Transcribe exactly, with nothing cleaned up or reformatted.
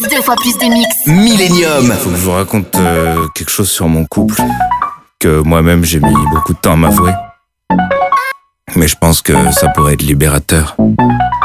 Deux fois plus de mix. Millennium. Faut que je vous raconte euh, quelque chose sur mon couple que moi-même j'ai mis beaucoup de temps à m'avouer. Mais je pense que ça pourrait être libérateur.